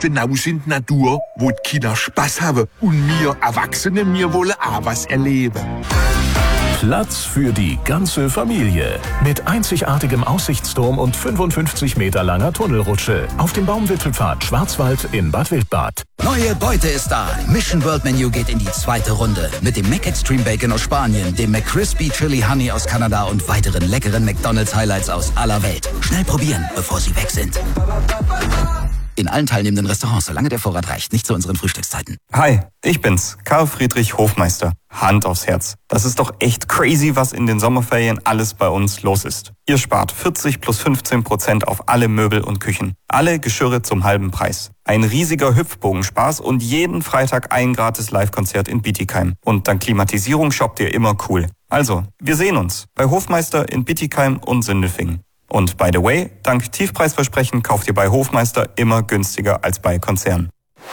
genau in die Natur, wo die Kinder Spaß haben und wir Erwachsene, wir wollen auch was erleben. Platz für die ganze Familie. Mit einzigartigem Aussichtsturm und 55 Meter langer Tunnelrutsche. Auf dem Baumwipfelpfad Schwarzwald in Bad Wildbad. Neue Beute ist da. Mission World Menu geht in die zweite Runde. Mit dem Mac Extreme Bacon aus Spanien, dem McCrispy Chili Honey aus Kanada und weiteren leckeren McDonald's Highlights aus aller Welt. Schnell probieren, bevor sie weg sind. In allen teilnehmenden Restaurants, solange der Vorrat reicht. Nicht zu unseren Frühstückszeiten. Hi, ich bin's, Karl Friedrich Hofmeister. Hand aufs Herz. Das ist doch echt crazy, was in den Sommerferien alles bei uns los ist. Ihr spart 40 plus 15% auf alle Möbel und Küchen. Alle Geschirre zum halben Preis. Ein riesiger Hüpfbogenspaß und jeden Freitag ein gratis Live-Konzert in Bietigheim. Und dank Klimatisierung shoppt ihr immer cool. Also, wir sehen uns bei Hofmeister in Bietigheim und Sindelfingen. Und by the way, dank Tiefpreisversprechen kauft ihr bei Hofmeister immer günstiger als bei Konzernen.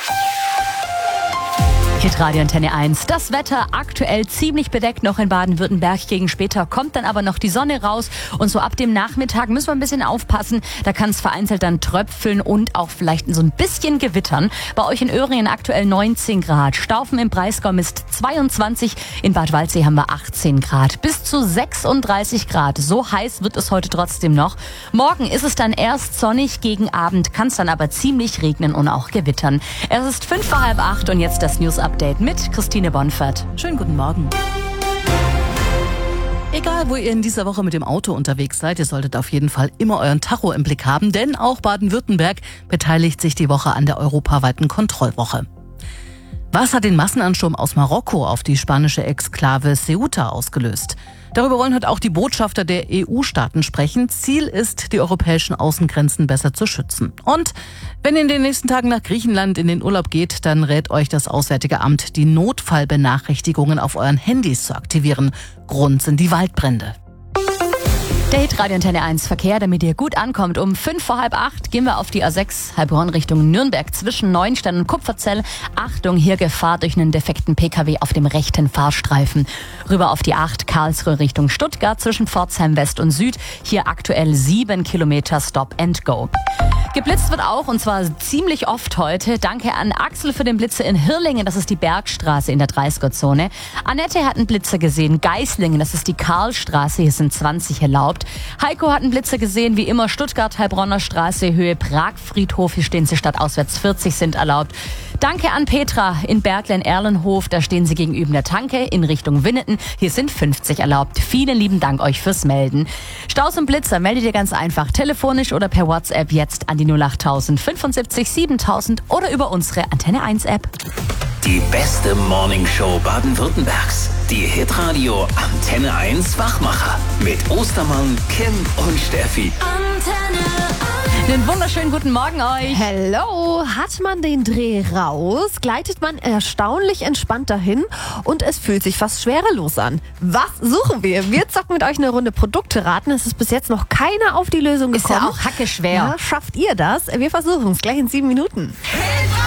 Hitradio Antenne 1. Das Wetter aktuell ziemlich bedeckt noch in Baden-Württemberg. Gegen später kommt dann aber noch die Sonne raus. Und so ab dem Nachmittag müssen wir ein bisschen aufpassen. Da kann es vereinzelt dann tröpfeln und auch vielleicht so ein bisschen gewittern. Bei euch in Öhringen aktuell 19 Grad. Staufen im Breisgau misst 22. In Bad Waldsee haben wir 18 Grad. Bis zu 36 Grad. So heiß wird es heute trotzdem noch. Morgen ist es dann erst sonnig. Gegen Abend kann es dann aber ziemlich regnen und auch gewittern. Es ist 7:45 und jetzt das News-Update mit Christine Bonfert. Schönen guten Morgen. Egal, wo ihr in dieser Woche mit dem Auto unterwegs seid, ihr solltet auf jeden Fall immer euren Tacho im Blick haben, denn auch Baden-Württemberg beteiligt sich die Woche an der europaweiten Kontrollwoche. Was hat den Massenansturm aus Marokko auf die spanische Exklave Ceuta ausgelöst? Darüber wollen heute auch die Botschafter der EU-Staaten sprechen. Ziel ist, die europäischen Außengrenzen besser zu schützen. Und wenn ihr in den nächsten Tagen nach Griechenland in den Urlaub geht, dann rät euch das Auswärtige Amt, die Notfallbenachrichtigungen auf euren Handys zu aktivieren. Grund sind die Waldbrände. Der Hitradio Antenne 1 Verkehr, damit ihr gut ankommt. Um 7:45 gehen wir auf die A6 Heilbronn Richtung Nürnberg zwischen Neuenstein und Kupferzell. Achtung, hier Gefahr durch einen defekten PKW auf dem rechten Fahrstreifen. Rüber auf die 8 Karlsruhe Richtung Stuttgart zwischen Pforzheim West und Süd. Hier aktuell 7 Kilometer Stop and Go. Geblitzt wird auch, und zwar ziemlich oft heute. Danke an Axel für den Blitzer in Hirlingen, das ist die Bergstraße in der 30er-Zone. Annette hat einen Blitzer gesehen, Geislingen, das ist die Karlstraße, hier sind 20 erlaubt. Heiko hat einen Blitzer gesehen, wie immer Stuttgart-Heilbronner Straße, Höhe Prag-Friedhof, hier stehen sie stadtauswärts, 40 sind erlaubt. Danke an Petra in Berglen-Erlenhof, da stehen sie gegenüber der Tanke in Richtung Winneten, hier sind 50 erlaubt. Vielen lieben Dank euch fürs Melden. Staus und Blitzer meldet ihr ganz einfach, telefonisch oder per WhatsApp jetzt an die 08000 75 7000 oder über unsere Antenne 1 App. Die beste Morningshow Baden-Württembergs. Die Hitradio Antenne 1 Wachmacher. Mit Ostermann, Kim und Steffi. Antenne 1. Einen wunderschönen guten Morgen euch. Hello. Hat man den Dreh raus, gleitet man erstaunlich entspannt dahin und es fühlt sich fast schwerelos an. Was suchen wir? Wir zocken mit euch eine Runde Produkte raten. Es ist bis jetzt noch keiner auf die Lösung gekommen. Ist ja auch hackeschwer. Ja, schafft ihr das? Wir versuchen es gleich in 7 Minuten.